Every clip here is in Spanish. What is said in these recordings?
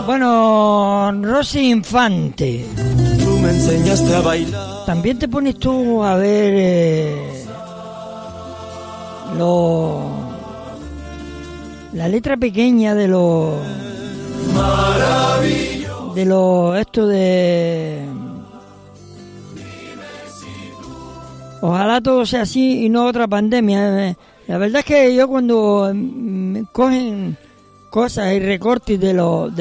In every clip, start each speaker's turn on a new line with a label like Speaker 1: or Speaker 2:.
Speaker 1: Bueno, Rosy Infante.
Speaker 2: Tú me enseñaste a bailar.
Speaker 1: También te pones tú a ver la letra pequeña de los esto de ojalá todo sea así y no otra pandemia. La verdad es que yo cuando me cogen cosas y recortes de los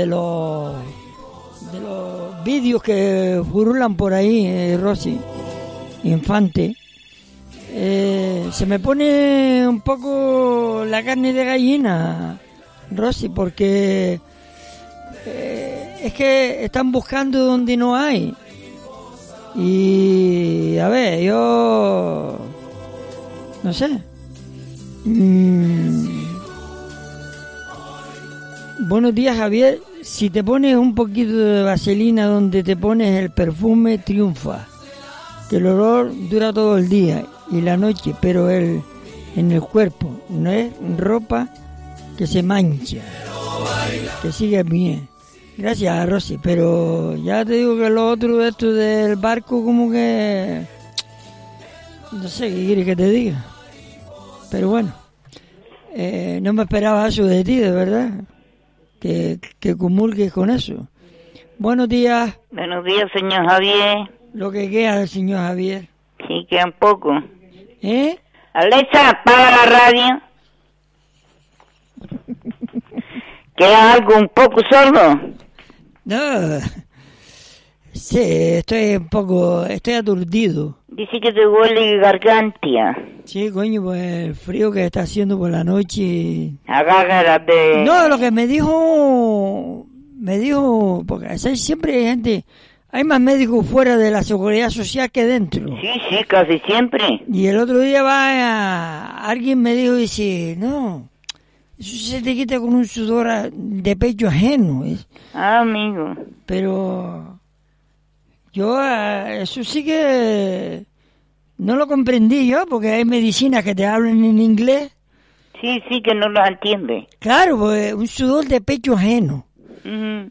Speaker 1: vídeos que furulan por ahí, Rosy Infante, se me pone un poco la carne de gallina, Rosy, porque es que están buscando donde no hay. Y a ver, yo no sé. Buenos días, Javier. Si te pones un poquito de vaselina donde te pones el perfume, triunfa. Que el olor dura todo el día y la noche, pero en el cuerpo no es ropa que se mancha. Que sigue bien. Gracias, Rosy, pero ya te digo que lo otro de esto del barco como que no sé qué quieres que te diga. Pero bueno, no me esperaba eso de ti, de verdad. Que comulgues con eso. Buenos días.
Speaker 3: Buenos días, señor Javier.
Speaker 1: Lo que queda del señor Javier.
Speaker 3: Sí, queda un poco. Alexa, apaga la radio. ¿Queda algo un poco sordo?
Speaker 1: No. Sí, estoy aturdido.
Speaker 3: Dice que te duele garganta.
Speaker 1: Sí, coño, pues el frío que está haciendo por la noche.
Speaker 3: Agárrate.
Speaker 1: No, lo que me dijo, porque siempre hay gente, hay más médicos fuera de la seguridad social que dentro.
Speaker 3: Sí, casi siempre.
Speaker 1: Y el otro día alguien me dijo, dice, no, eso se te quita con un sudor de pecho ajeno.
Speaker 3: Amigo.
Speaker 1: Pero yo eso sí que no lo comprendí yo, porque hay medicinas que te hablan en inglés.
Speaker 3: Sí, que no lo entiende.
Speaker 1: Claro, pues un sudor de pecho ajeno.
Speaker 3: Uh-huh.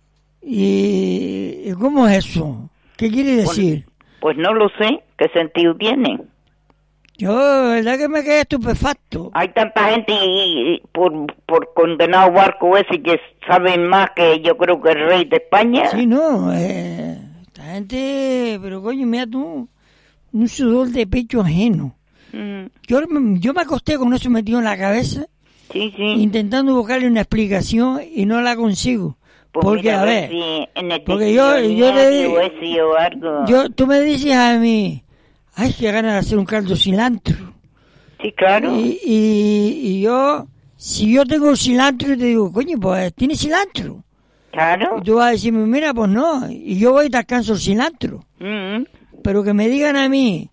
Speaker 1: ¿Y cómo es eso? ¿Qué quiere decir?
Speaker 3: Pues no lo sé. ¿Qué sentido tiene?
Speaker 1: Yo, la verdad que me quedé estupefacto.
Speaker 3: Hay tanta gente por condenado barco ese que saben más que yo creo que el rey de España.
Speaker 1: Sí, no, esta gente, pero coño, mira tú, un sudor de pecho ajeno. Yo me acosté con eso metido en la cabeza,
Speaker 3: sí.
Speaker 1: intentando buscarle una explicación y no la consigo.
Speaker 3: Pues
Speaker 1: porque
Speaker 3: mira,
Speaker 1: a ver,
Speaker 3: si
Speaker 1: porque yo tú me dices a mí, ay, qué ganas de hacer un caldo cilantro.
Speaker 3: Sí, claro.
Speaker 1: Y yo, si yo tengo cilantro, te digo, coño, pues tiene cilantro.
Speaker 3: Claro.
Speaker 1: Y tú vas a decirme, mira, pues no, y yo voy y te alcanzo el cilantro. Pero que me digan a mí,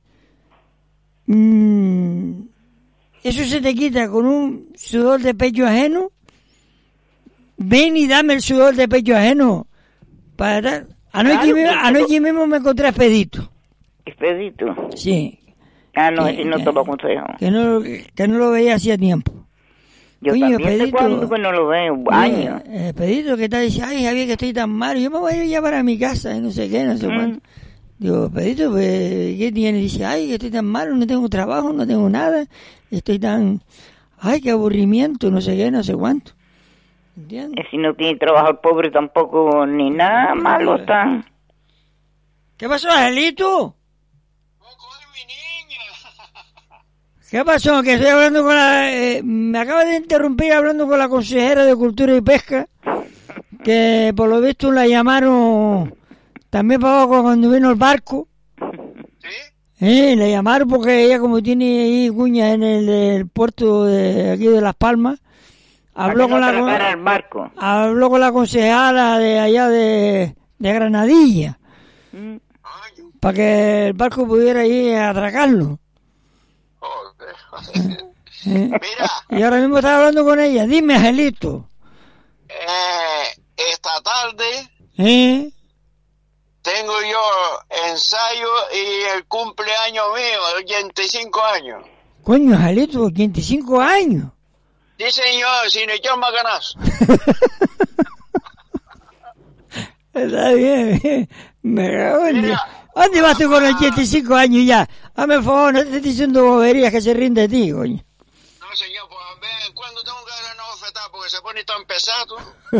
Speaker 1: eso se te quita con un sudor de pecho ajeno. Ven y dame el sudor de pecho ajeno. Para anoche mismo me encontré a Expedito.
Speaker 3: ¿Expedito?
Speaker 1: Sí.
Speaker 3: No, ese no te lo aconsejo.
Speaker 1: Que no lo veía hacía tiempo.
Speaker 3: Yo
Speaker 1: coño,
Speaker 3: también
Speaker 1: Expedito,
Speaker 3: cuando no lo veo, años.
Speaker 1: Expedito, que está diciendo, ay, Javier, que estoy tan malo, yo me voy a ir ya para mi casa, y no sé qué, no sé cuánto. Digo, Expedito, pues, ¿qué tiene? Dice, ay, que estoy tan malo, no tengo trabajo, no tengo nada, estoy tan, ay, qué aburrimiento, no sé qué, no sé cuánto. ¿Entiendes?
Speaker 3: Si no tiene trabajo el pobre tampoco, ni nada malo está.
Speaker 1: ¿Qué pasó, Angelito? ¿Qué pasó? Que estoy hablando con me acaba de interrumpir hablando con la consejera de Cultura y Pesca, que por lo visto la llamaron también para cuando vino el barco. ¿Sí? Le llamaron porque ella, como tiene ahí cuñas en el puerto de aquí de Las Palmas, habló con la consejera de allá de Granadilla, para que el barco pudiera ir a atracarlo. Mira. Y ahora mismo estaba hablando con ella. Dime, Angelito.
Speaker 4: Esta tarde tengo yo ensayo y el cumpleaños mío, 85 años.
Speaker 1: Coño, Angelito, 85 años.
Speaker 4: Sí, señor, sin echar más ganas.
Speaker 1: Está bien. Me cago en
Speaker 4: Mira.
Speaker 1: Dios. ¿Dónde vas tú con 85 años ya? Hazme el favor, no te estoy diciendo boberías que se rinde de ti, coño.
Speaker 4: No, señor, pues a ver, ¿cuándo tengo que dar una bofetada? Porque se pone tan pesado.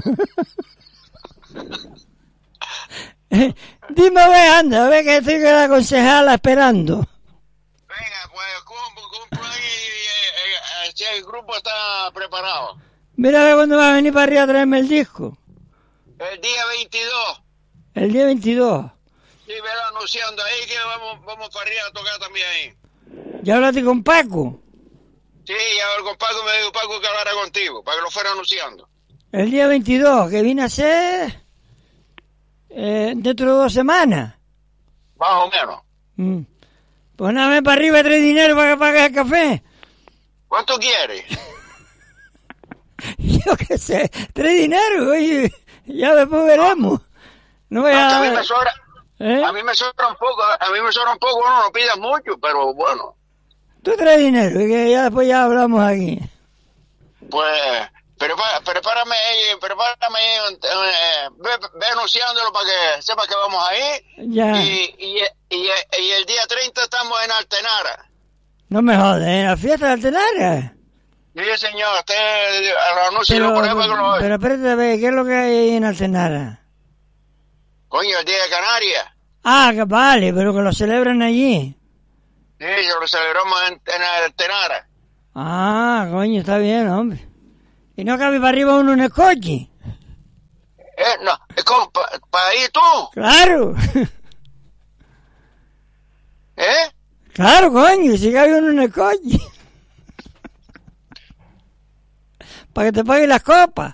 Speaker 1: Dime, ve, anda, ve que estoy con la concejala esperando.
Speaker 4: Venga, pues cumplo ahí, si el grupo está preparado.
Speaker 1: Mira, ve cuándo va a venir para arriba a traerme el disco.
Speaker 4: El día 22.
Speaker 1: El día 22.
Speaker 4: Sí, velo anunciando ahí que vamos para arriba a tocar también ahí.
Speaker 1: ¿Ya hablaste con Paco?
Speaker 4: Sí, ya con Paco me dijo Paco que hablara contigo, para que lo fuera anunciando.
Speaker 1: El día 22, que viene a ser dentro de 2 semanas.
Speaker 4: Más o menos.
Speaker 1: Pues nada, ven para arriba y trae dinero para que pagues el café.
Speaker 4: ¿Cuánto quieres?
Speaker 1: Yo qué sé, trae dinero, oye, ya después veremos. No voy
Speaker 4: A mí
Speaker 1: a...
Speaker 4: me sobra.
Speaker 1: ¿Eh?
Speaker 4: A mí me sobra un poco, bueno, no pidas mucho, pero bueno.
Speaker 1: Tú traes dinero, que ya después ya hablamos aquí.
Speaker 4: Pues, prepárame, ve anunciándolo para que sepas que vamos ahí.
Speaker 1: Ya.
Speaker 4: Y el día 30 estamos en Altenara.
Speaker 1: No me jodas, ¿en la fiesta de Altenara?
Speaker 4: Sí, señor, usted lo anuncio por ahí para que lo vea.
Speaker 1: Pero espérate a ver, ¿qué es lo que hay ahí en Altenara?
Speaker 4: Coño, el día de Canarias.
Speaker 1: Ah, que vale, pero que lo celebran allí.
Speaker 4: Sí, lo celebramos en Altenara.
Speaker 1: Ah, coño, está bien, hombre. ¿Y no cabe para arriba uno en el coche?
Speaker 4: No, es como para ir tú.
Speaker 1: Claro.
Speaker 4: ¿Eh?
Speaker 1: Claro, coño, si cabe uno en el coche. Para que te paguen las copas.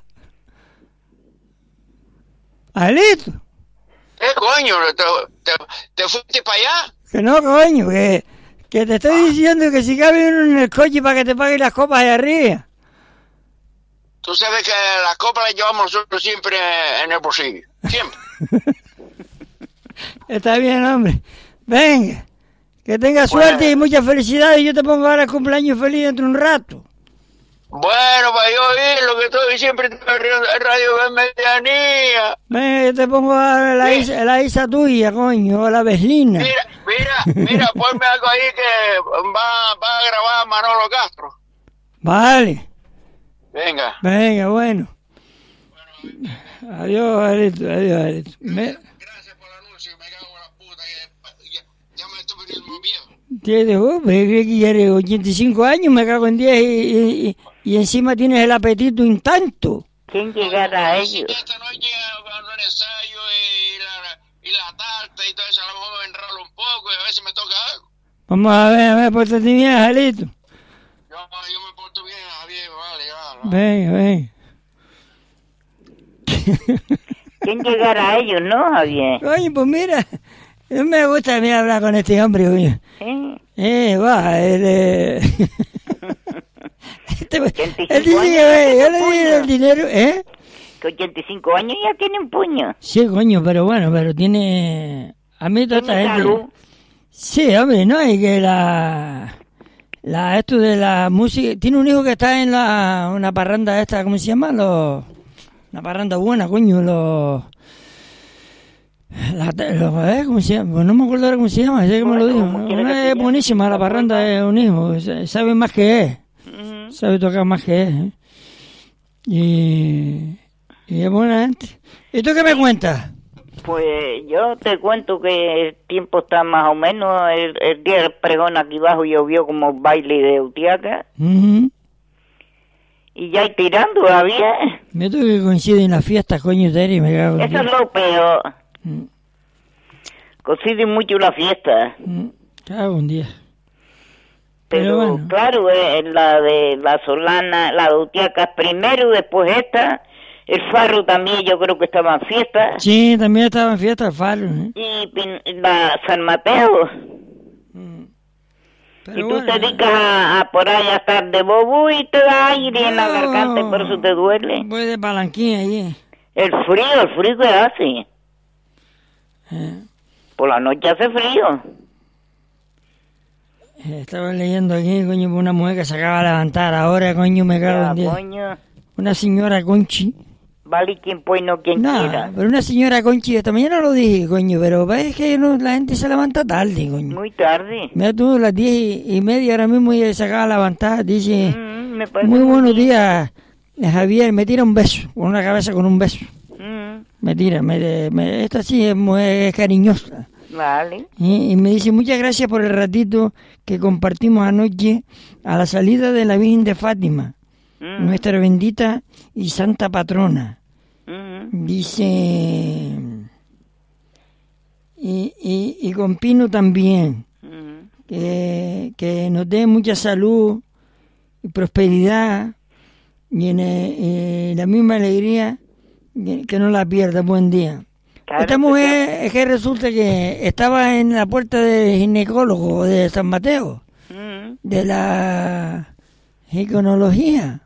Speaker 1: Alito.
Speaker 4: Coño? ¿Te fuiste para allá?
Speaker 1: Que no, coño, que te estoy diciendo que si cabe uno en el coche para que te paguen las copas de arriba.
Speaker 4: Tú sabes que las copas las llevamos nosotros siempre en el bolsillo. Siempre.
Speaker 1: Está bien, hombre. Venga. Que tengas suerte y mucha felicidad. Y yo te pongo ahora el cumpleaños feliz dentro de un rato.
Speaker 4: Bueno, para yo oír lo que estoy siempre en Radio de Medianía.
Speaker 1: Venga, yo te pongo ahora la Isa tuya, coño, o la Beslina.
Speaker 4: Mira, ponme algo ahí que va a grabar Manolo Castro.
Speaker 1: Vale.
Speaker 4: Venga,
Speaker 1: bueno. Adiós, Alito, Alito.
Speaker 4: Gracias por el anuncio, me cago en la puta, ya me estoy poniendo muy viejo.
Speaker 1: ¿Qué quieres? 85 años, me cago en 10 y encima tienes el apetito intacto.
Speaker 3: ¿Quién llegará a ellos?
Speaker 4: Esta noche con un ensayo y la tarta y todo eso, a lo mejor me enrolo un poco y a ver si me toca algo.
Speaker 1: Vamos a ver, pórtate bien, Alito.
Speaker 4: Yo me porto bien, Javier, vale.
Speaker 1: Venga.
Speaker 3: ¿Quién llegará a ellos, no, Javier?
Speaker 1: Oye, pues mira, no me gusta a mí hablar con este hombre, oye. Él dice que yo le di el dinero,
Speaker 3: Que 85 años ya tiene un puño.
Speaker 1: Sí, coño, pero tiene... A mí toda esta
Speaker 3: ¿Tiene
Speaker 1: gente...
Speaker 3: salud?
Speaker 1: Sí, hombre, no, y que esto de la música... Tiene un hijo que está en una parranda esta, ¿cómo se llama? Una parranda buena, coño, ¿cómo se llama? Pues no me acuerdo ahora cómo se llama, sé que me lo dijo. Es buenísima la parranda de un hijo, sabe más que es. Sabe tocar más que es. Y es buena gente. ¿Y tú qué me cuentas?
Speaker 3: Pues yo te cuento que el tiempo está más o menos, el día del pregón aquí abajo llovió como baile de Utiaca. Y ya hay tirando todavía.
Speaker 1: Me tengo que coincidir en las fiestas, coño, Terry, me cago en
Speaker 3: Eso es lo peor. Coincide mucho la fiesta.
Speaker 1: Cago un día.
Speaker 3: Pero
Speaker 1: bueno.
Speaker 3: Claro, la de la Solana, la de Utiaca primero, después esta. El Faro también yo creo que estaba en fiesta.
Speaker 1: Sí, también estaba en fiesta el Faro.
Speaker 3: Y la San Mateo.
Speaker 1: Pero
Speaker 3: y tú te dedicas a por ahí a estar de bobo y te da aire en la garganta y por eso te duele.
Speaker 1: Voy de palanquín allí.
Speaker 3: El frío que hace. Por la noche hace frío.
Speaker 1: Estaba leyendo aquí, coño, una mujer que se acaba de levantar ahora, coño, me cago en 10.
Speaker 3: Coño.
Speaker 1: Una señora Conchi,
Speaker 3: Vale quien pues no quien
Speaker 1: No,
Speaker 3: quiera.
Speaker 1: pero una señora, Conchi, esta mañana lo dije, coño, pero es que no, la gente se levanta tarde, coño.
Speaker 3: Muy tarde.
Speaker 1: Mira tú, las 10:30 ahora mismo ya se acaba la levantada, dice,
Speaker 3: Me parece
Speaker 1: muy buenos
Speaker 3: bien.
Speaker 1: días, Javier, me tira un beso, con una cabeza con un beso. Me tira, esta sí es cariñosa.
Speaker 3: Vale.
Speaker 1: Y me dice, muchas gracias por el ratito que compartimos anoche a la salida de la Virgen de Fátima, nuestra bendita y santa patrona. Dice, y con Pino también, que nos dé mucha salud y prosperidad y en la misma alegría, que no la pierda. Buen día.
Speaker 3: Claro
Speaker 1: Esta
Speaker 3: que
Speaker 1: mujer es que resulta que estaba en la puerta del ginecólogo de San Mateo, de la ginecología.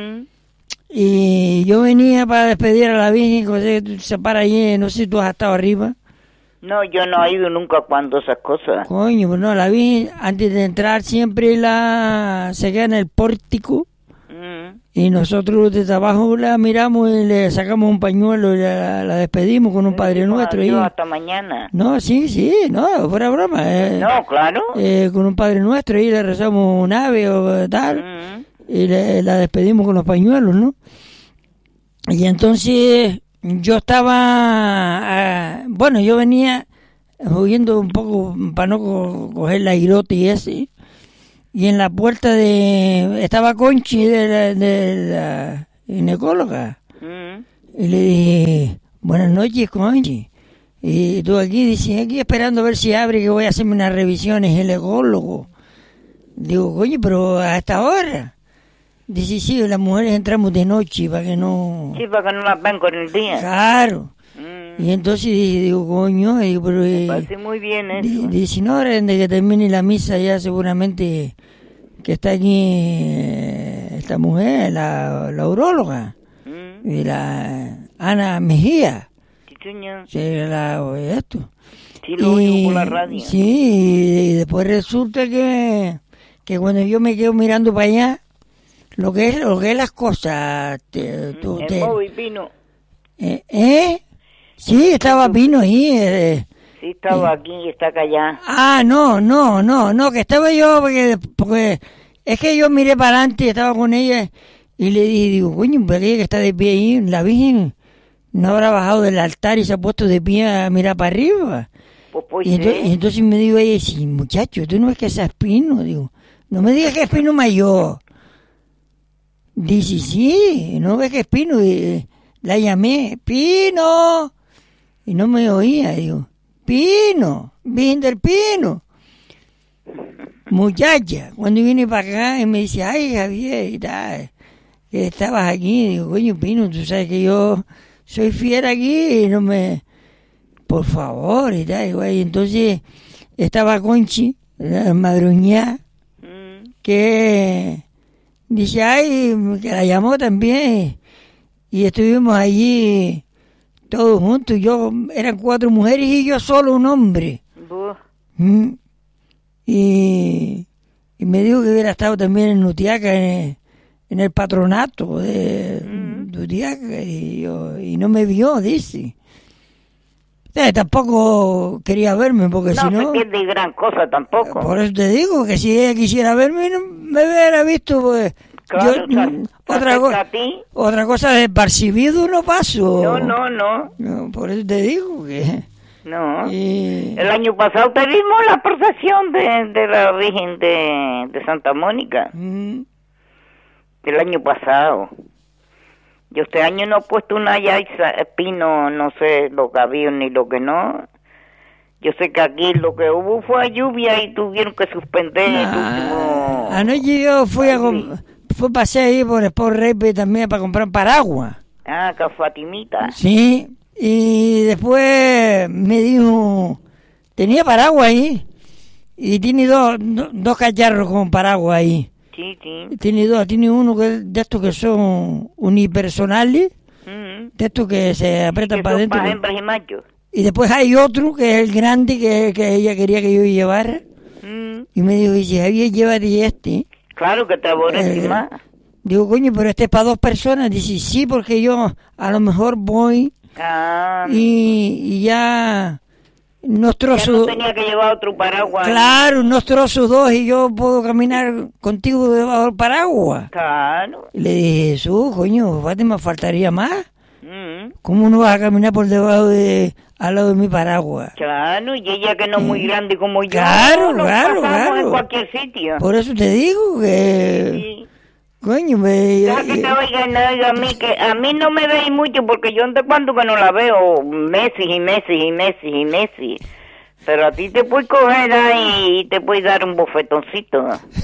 Speaker 1: Y yo venía para despedir a la Virgen, que se para allí, no sé si tú has estado arriba.
Speaker 3: No, yo no he ido nunca cuando esas cosas.
Speaker 1: Coño, pues no, la Virgen antes de entrar siempre se queda en el pórtico y nosotros desde abajo la miramos y le sacamos un pañuelo y la despedimos con un Padre Nuestro.
Speaker 3: Yo
Speaker 1: ahí.
Speaker 3: hasta mañana.
Speaker 1: No, sí, no, fuera broma.
Speaker 3: No, claro.
Speaker 1: Con un Padre Nuestro y le rezamos un ave o tal y la despedimos con los pañuelos, ¿no? Y entonces yo estaba, yo venía huyendo un poco para no coger la irote y ese, y en la puerta estaba Conchi de la ginecóloga, y le dije, buenas noches, Conchi, y tú aquí, dice, aquí esperando a ver si abre, que voy a hacerme unas revisiones, ginecólogo. Digo, coño, pero a esta hora. Dice, sí, las mujeres entramos de noche para que no...
Speaker 3: Sí, para que no las ven con el día.
Speaker 1: Claro. Y entonces digo, coño, pero...
Speaker 3: Me parece muy bien eso.
Speaker 1: Dice, no, ahora de que termine la misa ya seguramente que está aquí esta mujer, la uróloga, y la Ana Mejía.
Speaker 3: Sí, señor.
Speaker 1: Sí, esto.
Speaker 3: Sí, lo oigo por la radio.
Speaker 1: Sí, y después resulta que cuando yo me quedo mirando para allá, lo que es las cosas,
Speaker 3: El móvil Pino.
Speaker 1: Sí, estaba Pino ahí.
Speaker 3: Sí, estaba aquí y está acá allá.
Speaker 1: Ah, no, que estaba yo, porque es que yo miré para adelante y estaba con ella y le dije, digo, coño, pero aquella que está de pie ahí, la Virgen no habrá bajado del altar y se ha puesto de pie a mirar para arriba.
Speaker 3: Pues
Speaker 1: Y entonces me dijo ella, sí, muchacho, tú no ves que seas Pino, digo, no me digas que es Pino mayor. Dice, sí, no ves que es Pino, y la llamé, Pino, y no me oía, digo, Pino, Virgen del Pino. Muchacha, cuando vine para acá y me dice, ay, Javier, y tal, que estabas aquí, digo, coño, Pino, tú sabes que yo soy fiel aquí y no me... Por favor, y tal, y entonces estaba Conchi, la madruñá, que dice, ay, que la llamó también, y estuvimos allí todos juntos, eran 4 mujeres y yo solo un hombre. Y me dijo que hubiera estado también en Utiaca, en el patronato de Utiaca, y no me vio, dice. Tampoco quería verme, porque si no...
Speaker 3: No se pierde gran cosa tampoco.
Speaker 1: Por eso te digo, que si ella quisiera verme, no me hubiera visto, pues...
Speaker 3: Claro,
Speaker 1: otra cosa de percibido no paso.
Speaker 3: No.
Speaker 1: Por eso te digo que...
Speaker 3: No. El año pasado tuvimos la procesión de la Virgen de Santa Mónica. El año pasado. Yo este año no he puesto una yaiza, Pino, no sé lo que había ni lo que no. Yo sé que aquí lo que hubo fue lluvia y tuvieron que suspender el último...
Speaker 1: Anoche yo fui pasé ahí por Sport Rep también para comprar paraguas.
Speaker 3: Ah, que Fatimita.
Speaker 1: Sí, y después me dijo, tenía paraguas ahí, y tiene dos cacharros con paraguas ahí.
Speaker 3: Sí.
Speaker 1: Tiene uno que de estos que son unipersonales, de estos que se apretan para adentro.
Speaker 3: Para hembras y machos.
Speaker 1: Y después hay otro que es el grande que ella quería que yo llevara. Y me dijo, dice, Javier, llévate este.
Speaker 3: Claro que te aborrece más.
Speaker 1: Digo, coño, pero este es para 2 personas. Dice, sí, porque yo a lo mejor voy y ya unos trozos...
Speaker 3: Ya no tenía que llevar otro paraguas.
Speaker 1: Claro, unos trozos 2 y yo puedo caminar contigo debajo del paraguas.
Speaker 3: Claro.
Speaker 1: Y le dije, Jesús, coño, me faltaría más. ¿Cómo no vas a caminar por debajo al lado de mi paraguas?
Speaker 3: Claro, y ella que no es muy grande como yo.
Speaker 1: Claro,
Speaker 3: nos
Speaker 1: claro,
Speaker 3: pasamos
Speaker 1: claro.
Speaker 3: en cualquier sitio.
Speaker 1: Por eso te digo que...
Speaker 3: Sí.
Speaker 1: Coño,
Speaker 3: Deja que te oigan, a mí, que a mí no me veis mucho porque yo de cuando que no la veo meses y meses y meses y meses. Pero a ti te puedes coger ahí y te puedes dar un bofetoncito.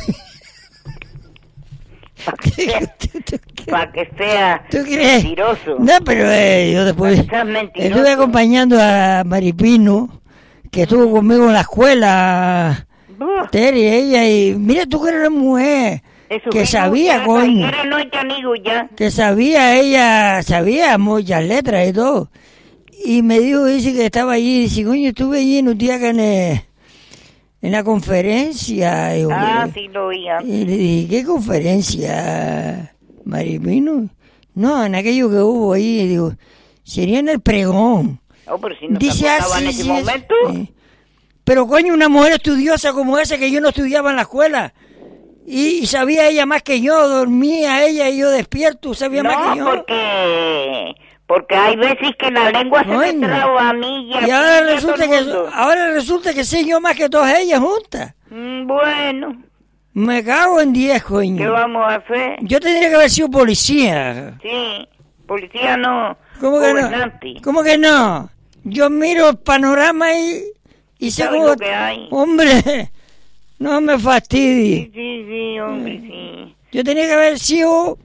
Speaker 3: Para que sea
Speaker 1: ¿Tú crees?
Speaker 3: mentiroso.
Speaker 1: No, pero yo después estuve acompañando a Maripino, que estuvo conmigo en la escuela, Terry, ella, y mira tú que eres una mujer que sabía, coño, que sabía muchas letras y todo. Y me dijo, dice que estaba allí, dice, coño, estuve allí en un día que en la conferencia. Digo,
Speaker 3: sí lo oía.
Speaker 1: Y le dije, ¿qué conferencia, Maripino? No, en aquello que hubo ahí, digo, sería en el pregón.
Speaker 3: Pero si no
Speaker 1: dice
Speaker 3: así en ese momento.
Speaker 1: Pero coño, una mujer estudiosa como esa que yo no estudiaba en la escuela. Y sabía ella más que yo, dormía ella y yo despierto, sabía más que yo.
Speaker 3: Porque hay veces que la lengua se me traba a mí y
Speaker 1: ahora resulta que sé yo más que todas ellas juntas.
Speaker 3: Bueno.
Speaker 1: Me cago en 10, coño.
Speaker 3: ¿Qué vamos a hacer?
Speaker 1: Yo tendría que haber sido policía.
Speaker 3: Sí, policía no.
Speaker 1: ¿Cómo que no? ¿Cómo que no? Yo miro el panorama y sé cómo...
Speaker 3: lo que hay.
Speaker 1: Hombre, no me fastidie.
Speaker 3: Sí, hombre, sí.
Speaker 1: Yo tenía que haber sido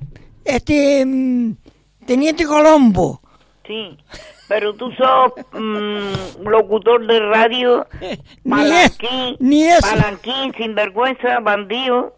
Speaker 1: Teniente Colombo.
Speaker 3: Sí, pero tú sos locutor de radio, palanquín, sinvergüenza, bandido.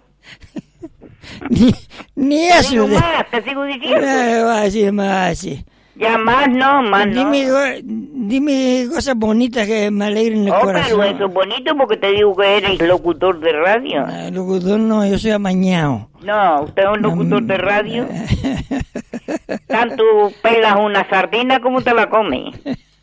Speaker 1: ni eso.
Speaker 3: Digo más, te sigo diciendo.
Speaker 1: Más.
Speaker 3: Ya más no.
Speaker 1: Dime cosas bonitas que me alegren el corazón.
Speaker 3: Pero eso es bonito porque te digo que eres locutor de radio.
Speaker 1: Locutor no, yo soy amañado.
Speaker 3: No, usted es un locutor de radio. Tanto pelas una sardina como te la comes.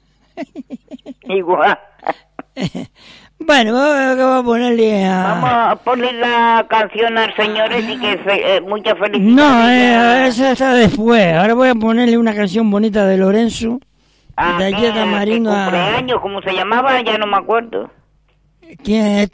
Speaker 3: Igual.
Speaker 1: Bueno, vamos a ponerle
Speaker 3: Vamos a poner la canción al señor y que mucha felicidad.
Speaker 1: No, esa está después. Ahora voy a ponerle una canción bonita de Lorenzo. De Ayeta Marino a...
Speaker 3: cumpleaños, ¿cómo se llamaba? Ya no me acuerdo.
Speaker 1: ¿Quién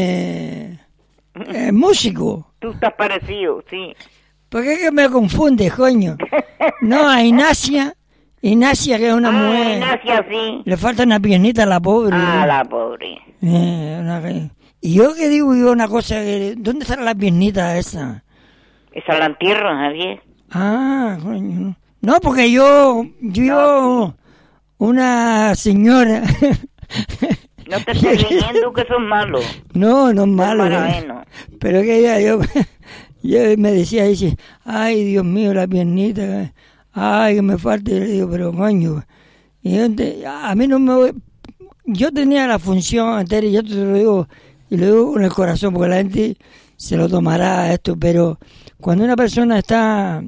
Speaker 1: es músico?
Speaker 3: Tú estás parecido, sí.
Speaker 1: ¿Por qué que me confunde, coño? No, a Ignacia, que es una mujer.
Speaker 3: Ignacia, sí.
Speaker 1: Le falta una piernita a la pobre.
Speaker 3: La pobre.
Speaker 1: Y yo que digo una cosa, ¿dónde está la piernita esa?
Speaker 3: Esa la entierran, Javier.
Speaker 1: Coño. No, porque yo una señora...
Speaker 3: No te estés riendo que son malos.
Speaker 1: No es malo. Pero que ella, yo me decía, dice, ay, Dios mío, la piernita, ay, que me falta. Y le digo, pero coño, y a mí no me... Yo tenía la función entera, y yo te lo digo, y lo digo con el corazón, porque la gente se lo tomará esto, pero cuando una persona está...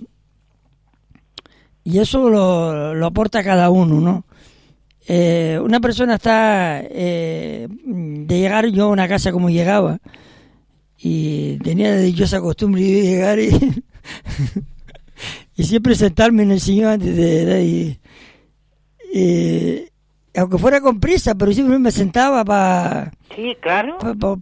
Speaker 1: Y eso lo aporta cada uno, ¿no? Una persona está de llegar yo a una casa como llegaba y tenía la dichosa costumbre de llegar y siempre sentarme en el sillón antes de aunque fuera con prisa, pero siempre me sentaba para...
Speaker 3: Sí, claro.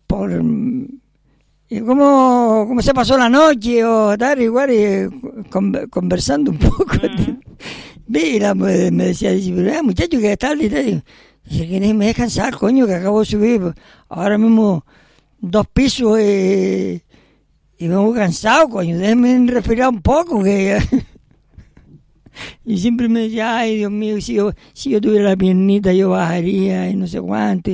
Speaker 1: ¿Cómo se pasó la noche? O tal, igual, conversando un poco. Mira, me decía, pero muchacho, ¿qué tal? Y dice, que me dejan cansar, coño, que acabo de subir ahora mismo 2 pisos y me voy cansado, coño, déjenme respirar un poco. Y siempre me decía, ay, Dios mío, si yo tuviera la piernita, yo bajaría y no sé cuánto.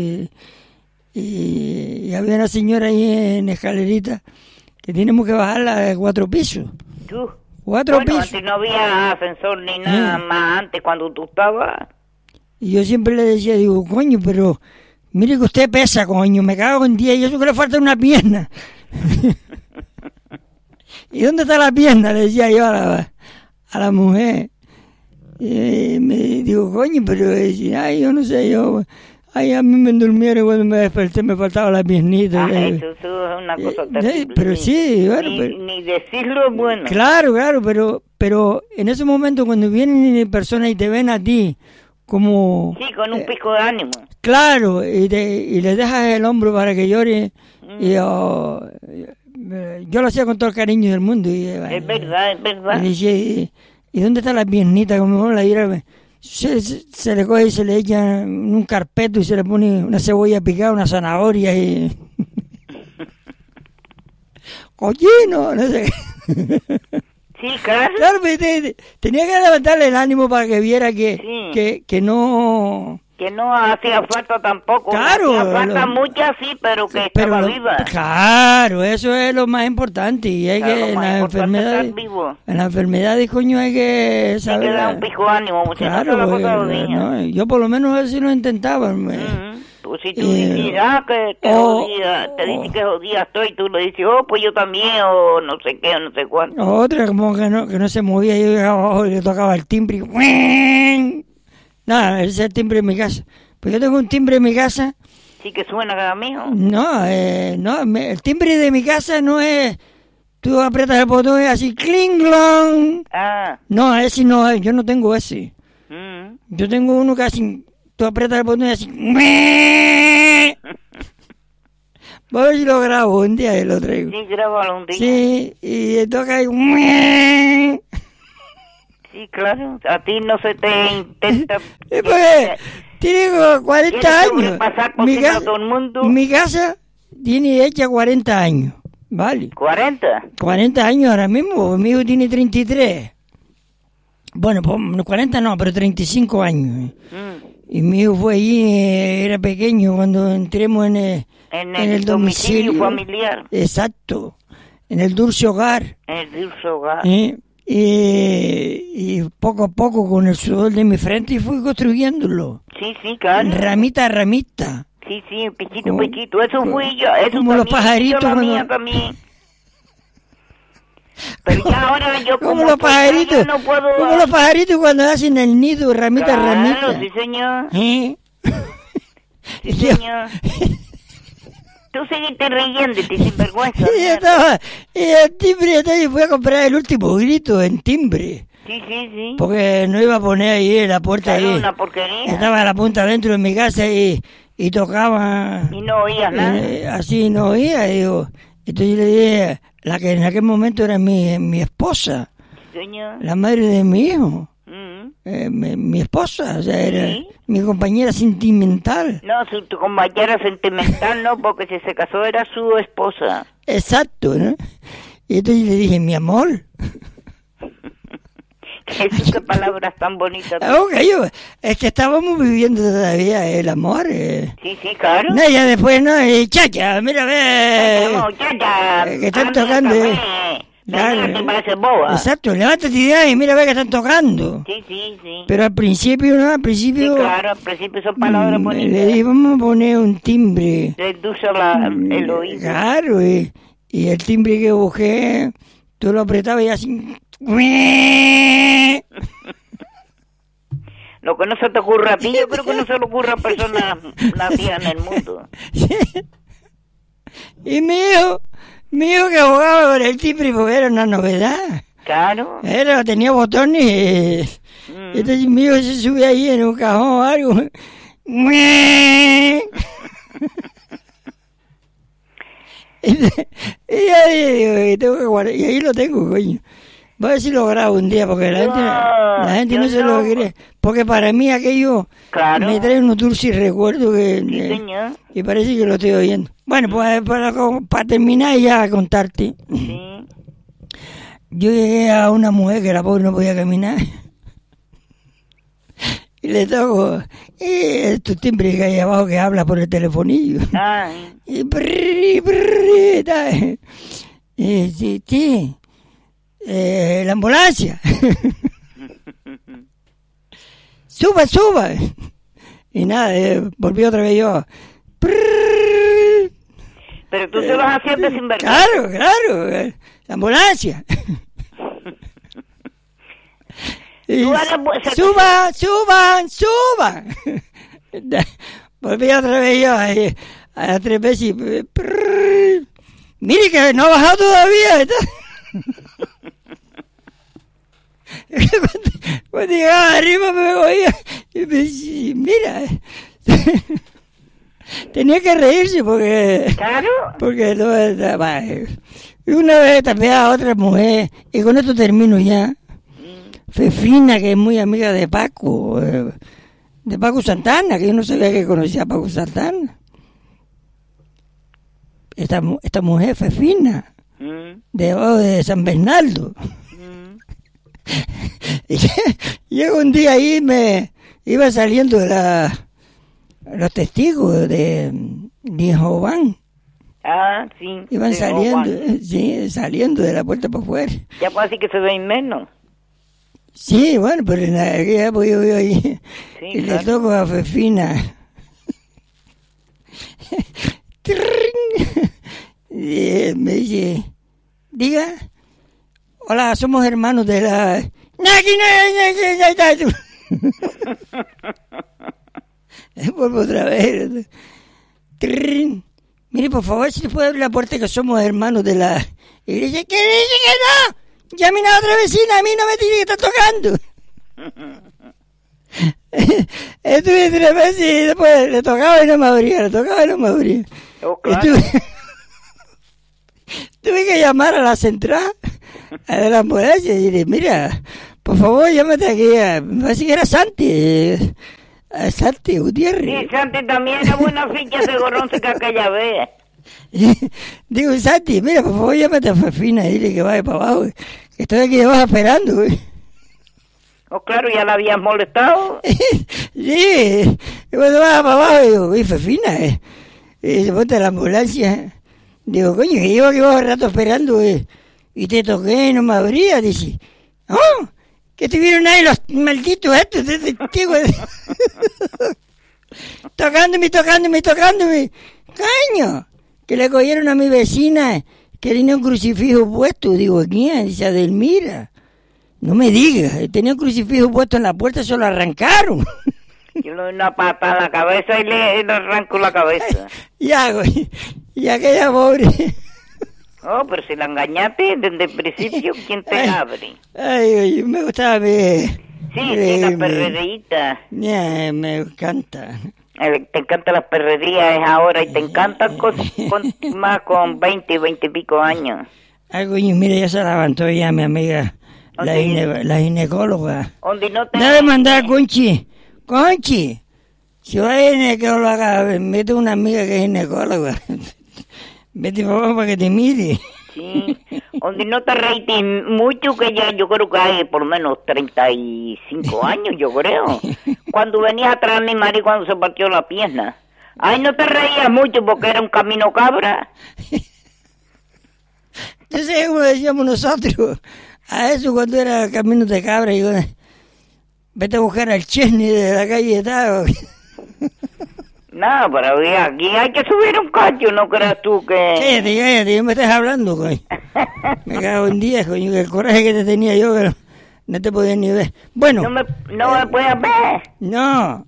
Speaker 1: Y había una señora ahí en escalerita que tenemos que bajarla de 4 pisos.
Speaker 3: ¿Tú?
Speaker 1: 4 pisos.
Speaker 3: Antes no había ascensor ni nada más antes cuando tú estabas.
Speaker 1: Y yo siempre le decía, digo, coño, pero mire que usted pesa, coño, me cago en 10 y eso que le falta una pierna. ¿y dónde está la pierna? Le decía yo a la mujer. Me digo, coño, pero ay, yo no sé, ay, a mí me durmieron y cuando me desperté me faltaba la piernita.
Speaker 3: Eso es una cosa terrible.
Speaker 1: Pero sí, bueno.
Speaker 3: Ni decirlo es bueno.
Speaker 1: Claro, pero en ese momento cuando vienen personas y te ven a ti como...
Speaker 3: Sí, con un pico de ánimo.
Speaker 1: Claro, y le dejas el hombro para que llore. Y yo lo hacía con todo el cariño del mundo.
Speaker 3: Es verdad.
Speaker 1: Y dice, ¿y dónde está la piernita? Como la ira, se le coge y se le echa en un carpeto y se le pone una cebolla picada, una zanahoria y... ¡Cochino! No sé.
Speaker 3: Sí, claro.
Speaker 1: Claro, tenía que levantarle el ánimo para que viera que no...
Speaker 3: Que no hacía falta tampoco.
Speaker 1: Claro.
Speaker 3: Hacía falta muchas, sí, pero que estaba viva.
Speaker 1: Claro, eso es lo más importante. Y hay que, en las enfermedades, coño, hay que saber.
Speaker 3: Hay que dar un pico de ánimo,
Speaker 1: claro, no, yo por lo menos así lo intentaba.
Speaker 3: Pues si tú dices, que te dice que jodida estoy, tú le dices, pues yo también, o no sé qué, o no sé cuánto.
Speaker 1: Otra, como que no se movía, yo llegaba abajo y le tocaba el timbre y... Nada, ese es el timbre de mi casa. Pues yo tengo un timbre en mi casa.
Speaker 3: ¿Sí que suena cada mijo?
Speaker 1: No, el timbre de mi casa no es... Tú aprietas el botón y así, cling clong. No, ese no es, yo no tengo ese. Yo tengo uno que así, tú aprietas el botón y así... Voy a ver si lo grabo un día y lo traigo.
Speaker 3: Sí, grábalo un día.
Speaker 1: Sí, y toca ahí...
Speaker 3: Sí, claro, a ti no se te intenta...
Speaker 1: Pues, tiene 40 años. Mi casa tiene hecha 40 años, ¿vale?
Speaker 3: ¿40?
Speaker 1: 40 años ahora mismo, mi hijo tiene 33. Bueno, pues 40 no, pero 35 años. Y mi hijo fue allí, era pequeño, cuando entremos en el domicilio
Speaker 3: familiar.
Speaker 1: Exacto, en el dulce hogar.
Speaker 3: En el dulce hogar.
Speaker 1: Y poco a poco con el sudor de mi frente fui construyéndolo.
Speaker 3: Sí, claro.
Speaker 1: Ramita a ramita.
Speaker 3: Sí, pichito. Eso fui yo. Eso
Speaker 1: como los pajaritos.
Speaker 3: También. Pero ya ahora yo
Speaker 1: como los pajaritos. No puedo... Como los pajaritos cuando hacen el nido, ramita a ramita.
Speaker 3: Claro, sí, señor. Sí, señor. Tú seguiste riéndote, sinvergüenza.
Speaker 1: Y el timbre, entonces fui a comprar el último grito en timbre.
Speaker 3: Sí.
Speaker 1: Porque no iba a poner ahí en la puerta.
Speaker 3: Claro,
Speaker 1: ahí.
Speaker 3: Una porquería.
Speaker 1: Estaba a la punta dentro de mi casa y tocaba.
Speaker 3: Y no oías nada.
Speaker 1: Así no oía, digo. Entonces yo le dije, la que en aquel momento era mi esposa.
Speaker 3: Señor.
Speaker 1: La madre de mi hijo. Mi esposa, o sea, era mi compañera sentimental.
Speaker 3: No, tu compañera sentimental no, porque si se casó era su esposa.
Speaker 1: Exacto, ¿no? Y entonces le dije, mi amor.
Speaker 3: ¿Qué palabras tan bonitas?
Speaker 1: Es que estábamos viviendo todavía el amor.
Speaker 3: Sí, claro.
Speaker 1: No, ya después, no, chacha, mira, ve.
Speaker 3: Chacha,
Speaker 1: que están tocando.
Speaker 3: Te parece boba.
Speaker 1: Exacto, levántate y mira, ve que están tocando.
Speaker 3: Sí.
Speaker 1: Pero al principio, ¿no?
Speaker 3: Sí, claro, al principio son palabras bonitas.
Speaker 1: Le dije, vamos a poner un timbre.
Speaker 3: Le induce el oído.
Speaker 1: Claro, y el timbre que busqué, tú lo apretabas y así...
Speaker 3: Lo que no se te ocurra a ti, yo creo que no se le ocurra a personas nacidas en el mundo.
Speaker 1: Y mi hijo que jugaba con el timbre porque era una novedad.
Speaker 3: Claro.
Speaker 1: Tenía botones. Entonces mi hijo se subía ahí en un cajón o algo. Y ahí lo tengo, coño. Voy a ver si lo grabo un día, porque la gente no se lo quiere. Porque para mí aquello me trae unos dulces recuerdos y parece que lo estoy oyendo. Bueno, pues para terminar ya a contarte.
Speaker 3: Sí.
Speaker 1: Yo llegué a una mujer que la pobre no podía caminar. Y le toco, tu timbre que hay abajo que habla por el telefonillo. Y sí. La ambulancia. Suba. Y nada, volví otra vez yo.
Speaker 3: Pero tú se vas haciendo sin vergüenza.
Speaker 1: Claro, la ambulancia. Suban. Volví otra vez yo a 3 veces y... Mire que no ha bajado todavía. Cuando llegaba arriba me oía y me decía, mira... Tenía que reírse porque...
Speaker 3: Claro.
Speaker 1: Porque no estaba... Y una vez también a otra mujer, y con esto termino ya, Fefina, que es muy amiga de Paco Santana, que yo no sabía que conocía a Paco Santana. Esta mujer, Fefina, de San Bernardo. Y llegó un día ahí, me iba saliendo de los testigos de Jehová.
Speaker 3: Ah, sí.
Speaker 1: Iban saliendo de la puerta para afuera.
Speaker 3: Ya puedo decir que se ven menos.
Speaker 1: Sí, bueno, pero en aquella época yo ahí
Speaker 3: Sí,
Speaker 1: y le toco a Fefina. Y me dice, diga, hola, somos hermanos de la... Vuelvo otra vez. Mire, por favor, si te puede abrir la puerta, que somos hermanos de la... Y dice que no. Llamen a otra vecina, a mí no me tiene que estar tocando. Estuve 3 veces y después le tocaba y no me abría,
Speaker 3: Oh, claro.
Speaker 1: Tuve que llamar a la central, a la ambulancia, y decirle, mira, por favor, llámate aquí, me parece que era Santi Gutiérrez.
Speaker 3: Sí, Santi también era buena ficha de gorrón que aquella vez.
Speaker 1: Digo, Santi, mira, por favor, llámate a Fefina y dile que vaya para abajo, que estoy aquí abajo esperando, güey.
Speaker 3: Oh, claro, ya la habías molestado.
Speaker 1: Sí, y cuando vas para abajo, digo, oye, Fefina, y se monta la ambulancia. Digo, coño, que llevo aquí abajo rato esperando, y te toqué, no me abría, dice, oh, que estuvieron ahí los malditos estos de testigo, tocándome, coño, que le cogieron a mi vecina, que tenía un crucifijo puesto. Digo, ¿quién? Dice, Adelmira. No me digas, tenía un crucifijo puesto en la puerta, se lo arrancaron.
Speaker 3: Yo le doy una pata a la cabeza y le arranco la cabeza.
Speaker 1: Ya, güey, y aquella pobre...
Speaker 3: Oh, pero si la engañaste desde el principio, ¿quién te abre?
Speaker 1: Ay, oye, me gustaba ver...
Speaker 3: Sí, las perreritas.
Speaker 1: Ya, me encanta.
Speaker 3: Te encantan las perrerías ahora y te encantan más con 20 y pico años.
Speaker 1: Ay, coño, mira, ya se levantó ya mi amiga, la ginecóloga.
Speaker 3: ¿Dónde no te...
Speaker 1: Debe mandar a Conchi, si va a ginecóloga, mete una amiga que es ginecóloga. Vete papá para que te mire.
Speaker 3: Sí, donde no te reíste mucho, que ya yo creo que hay por lo menos 35 años, yo creo. Cuando venías atrás de mi marido cuando se partió la pierna. Ay, no te reías mucho porque era un camino cabra.
Speaker 1: Yo sé cómo decíamos nosotros a eso cuando era camino de cabra. Y vete a buscar al Chesney de la calle Tago.
Speaker 3: No, pero aquí hay que subir un cacho, ¿no creas tú que...?
Speaker 1: Cállate, me estás hablando, coño. Me cago en 10, coño, que el coraje que te tenía yo, que no te podía ni ver. Bueno...
Speaker 3: No me puedes ver.
Speaker 1: No.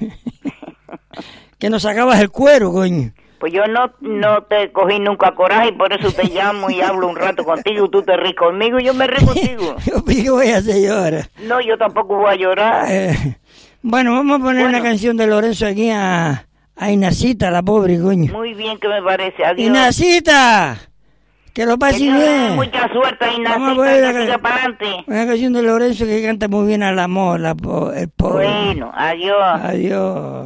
Speaker 1: Que nos sacabas el cuero, coño.
Speaker 3: Pues yo no te cogí nunca coraje y por eso te llamo y hablo un rato contigo, tú te ríes conmigo y yo me río contigo.
Speaker 1: ¿Qué voy a hacer yo ahora?
Speaker 3: No, yo tampoco voy a llorar.
Speaker 1: Bueno, vamos a poner una canción de Lorenzo aquí a Inacita, la pobre, coño.
Speaker 3: Muy bien, que me parece. Adiós.
Speaker 1: ¡Inacita! Que lo pase bien.
Speaker 3: Mucha suerte, Inacita.
Speaker 1: Vamos a poner
Speaker 3: que siga para adelante.
Speaker 1: Una canción de Lorenzo que canta muy bien al amor, el pobre.
Speaker 3: Bueno, adiós.
Speaker 1: Adiós.